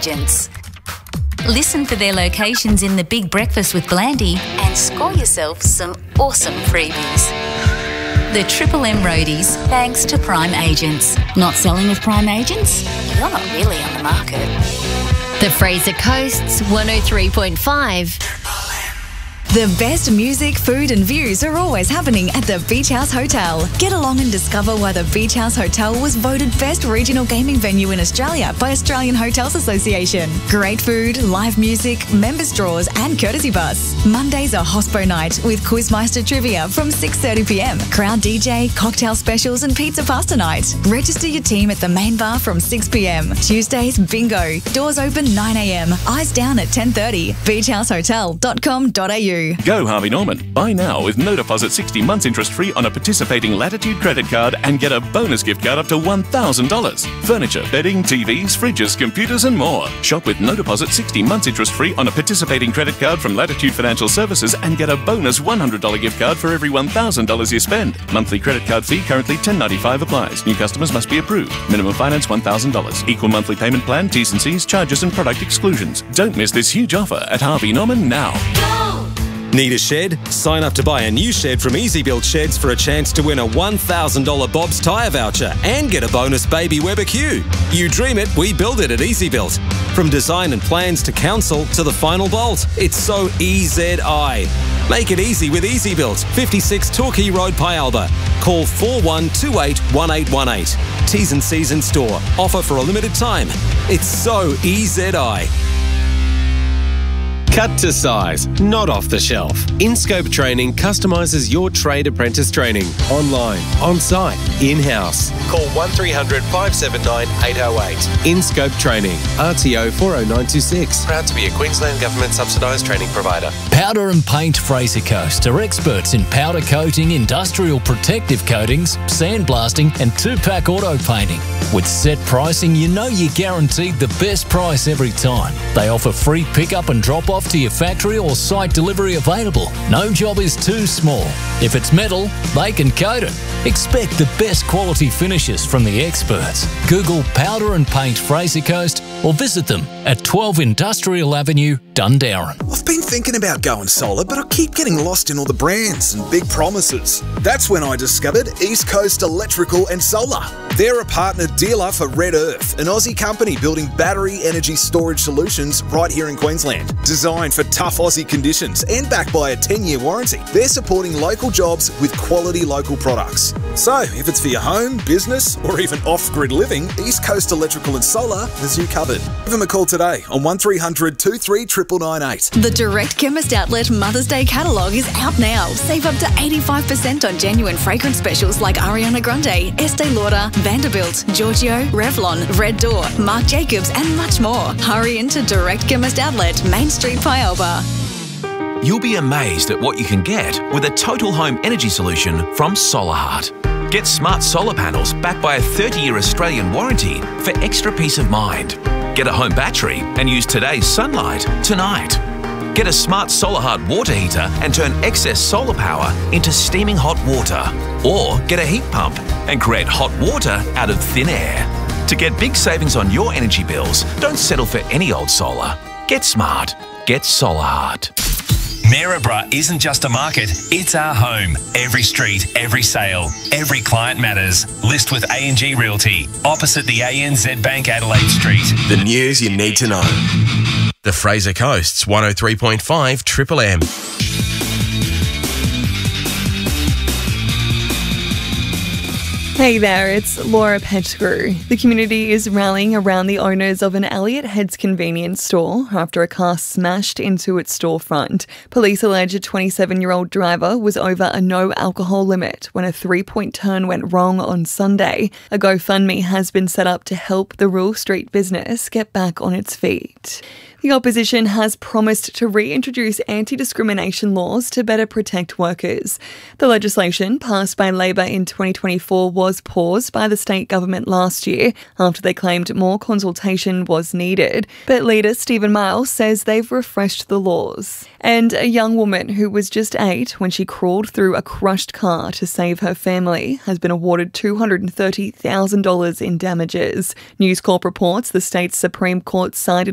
Agents. Listen for their locations in the Big Breakfast with Blandy and score yourself some awesome freebies. The Triple M Roadies, thanks to Prime Agents. Not selling with Prime Agents? You're not really on the market. The Fraser Coast's 103.5. The best music, food and views are always happening at the Beach House Hotel. Get along and discover why the Beach House Hotel was voted best regional gaming venue in Australia by Australian Hotels Association. Great food, live music, members draws and courtesy bus. Mondays are Hospo night with Quizmeister trivia from 6:30pm. Crowd DJ, cocktail specials and pizza pasta night. Register your team at the main bar from 6pm. Tuesdays, bingo. Doors open 9am. Eyes down at 10:30. beachhousehotel.com.au. Go Harvey Norman. Buy now with no deposit 60 months interest-free on a participating Latitude credit card and get a bonus gift card up to $1,000. Furniture, bedding, TVs, fridges, computers and more. Shop with no deposit 60 months interest-free on a participating credit card from Latitude Financial Services and get a bonus $100 gift card for every $1,000 you spend. Monthly credit card fee currently $10.95 applies. New customers must be approved. Minimum finance $1,000. Equal monthly payment plan, T's and C's, charges and product exclusions. Don't miss this huge offer at Harvey Norman now. Need a shed? Sign up to buy a new shed from Easy Built Sheds for a chance to win a $1,000 Bob's Tyre voucher and get a bonus baby Weber Q. You dream it, we build it at Easy Built. From design and plans to council to the final bolt, it's so EZI. Make it easy with Easy Built, 56 Torquay Road, Pyalba. Call 4128 1818. T's and C's in store. Offer for a limited time. It's so EZI. Cut to size, not off the shelf. InScope Training customises your trade apprentice training online, on-site, in-house. Call 1300 579 808. InScope Training, RTO 40926. Proud to be a Queensland Government subsidised training provider. Powder and Paint Fraser Coast are experts in powder coating, industrial protective coatings, sandblasting and two-pack auto painting. With set pricing, you know you're guaranteed the best price every time. They offer free pickup and drop-off to your factory or site delivery available. No job is too small. If it's metal, they can coat it. Expect the best quality finishes from the experts. Google Powder and Paint Fraser Coast or visit them at 12 Industrial Avenue, Dundarren. I've been thinking about going solar, but I keep getting lost in all the brands and big promises. That's when I discovered East Coast Electrical and Solar. They're a partner dealer for Red Earth, an Aussie company building battery energy storage solutions right here in Queensland. Designed for tough Aussie conditions and backed by a 10-year warranty, they're supporting local jobs with quality local products. So, if it's for your home, business, or even off-grid living, East Coast Electrical and Solar has you covered. Give them a call today on 1300 23 998. The Direct Chemist Outlet Mother's Day catalogue is out now. Save up to 85% on genuine fragrance specials like Ariana Grande, Estee Lauder, Vanderbilt, Giorgio, Revlon, Red Door, Marc Jacobs and much more. Hurry into Direct Chemist Outlet, Main Street, Pyalba. You'll be amazed at what you can get with a total home energy solution from SolarHeart. Get smart solar panels backed by a 30-year Australian warranty for extra peace of mind. Get a home battery and use today's sunlight tonight. Get a smart SolarHeart water heater and turn excess solar power into steaming hot water. Or get a heat pump and create hot water out of thin air. To get big savings on your energy bills, don't settle for any old solar. Get smart. Get SolarHeart. Maryborough isn't just a market, it's our home. Every street, every sale, every client matters. List with A&G Realty, opposite the ANZ Bank Adelaide Street. The news you need to know. The Fraser Coast's 103.5 Triple M. Hey there, it's Laura Pettigrew. The community is rallying around the owners of an Elliott Heads convenience store after a car smashed into its storefront. Police allege a 27-year-old driver was over a no alcohol limit when a 3-point turn went wrong on Sunday. A GoFundMe has been set up to help the Rule Street business get back on its feet. The opposition has promised to reintroduce anti-discrimination laws to better protect workers. The legislation, passed by Labor in 2024, was paused by the state government last year after they claimed more consultation was needed. But leader Stephen Miles says they've refreshed the laws. And a young woman who was just 8 when she crawled through a crushed car to save her family has been awarded $230,000 in damages. News Corp reports the state's Supreme Court sided